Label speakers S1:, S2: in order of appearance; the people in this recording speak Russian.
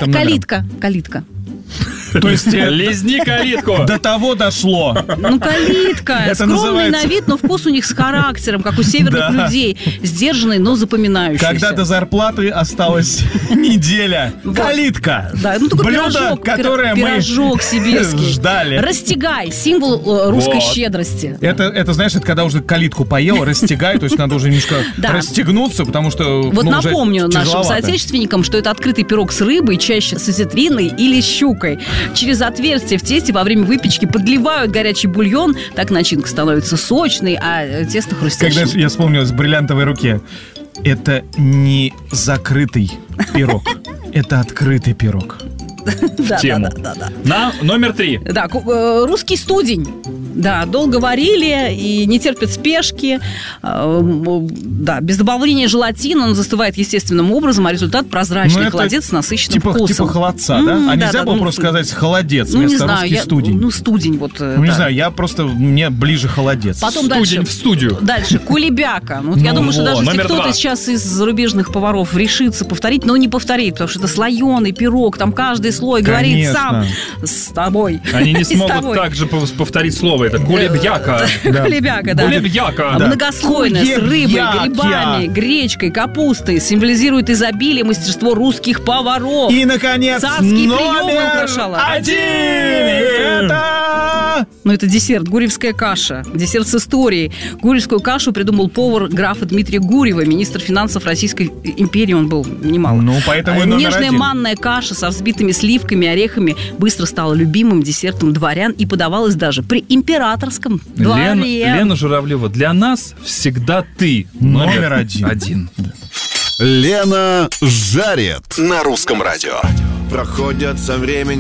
S1: этом номером.
S2: Калитка.
S1: То есть
S3: лизни калитку.
S1: до того дошло.
S2: Ну, калитка.
S1: Это
S2: Скромный
S1: называется...
S2: на вид, но вкус у них с характером, как у северных людей. Сдержанный, но запоминающийся.
S1: Когда до зарплаты осталась неделя. Калитка.
S2: Да, ну только
S1: блюдо, которое мы
S2: пирожок сибирский.
S1: ждали.
S2: Растягай, символ русской щедрости.
S1: Это, знаешь, это когда уже калитку поел, растягай, то есть надо уже немножко расстегнуться, потому что
S2: вот
S1: уже
S2: напомню нашим
S1: тяжеловато.
S2: соотечественникам, что это открытый пирог с рыбой, чаще с осетриной или щукой. Через отверстие в тесте во время выпечки подливают горячий бульон, так начинка становится сочной, а тесто хрустящим.
S1: Когда я вспомнил с бриллиантовой руке, это не закрытый пирог, это открытый пирог.
S2: Да.
S3: На номер 3.
S2: Да, русский студень. Да, долго варили и не терпят спешки. Да, без добавления желатина он застывает естественным образом, а результат прозрачный холодец с насыщенным вкусом.
S1: Типа холодца, да? А нельзя было просто сказать холодец вместо русский студень?
S2: Ну, студень вот.
S1: Ну, не знаю, мне ближе холодец.
S2: Потом
S3: студень
S2: дальше,
S3: в студию.
S2: Дальше, кулебяка. Вот я думаю, что даже если кто-то сейчас из зарубежных поваров решится повторить, но не повторит, потому что это слоеный пирог, там каждый слой говорит сам с тобой.
S3: Они не смогут также повторить слово. Это кулебяка.
S2: Кулебяка, да.
S3: Кулебяка.
S2: Многослойная, с рыбой, грибами, гречкой, капустой. Символизирует изобилие, мастерство русских поваров.
S1: И, наконец,
S2: царские приемы
S1: номер
S2: украшала.
S1: 1! Это...
S2: Ну, это десерт, гурьевская каша. Десерт с историей. Гурьевскую кашу придумал повар графа Дмитрия Гурьева, министр финансов Российской империи. Он был немало.
S1: Ну, поэтому и номер
S2: Нежная
S1: 1.
S2: манная каша со взбитыми сливками, орехами быстро стала любимым десертом дворян и подавалась даже при императорском дворе.
S3: Лена Журавлева, для нас всегда ты
S1: номер 1.
S4: Лена жарит на русском радио.
S5: Проходят со временем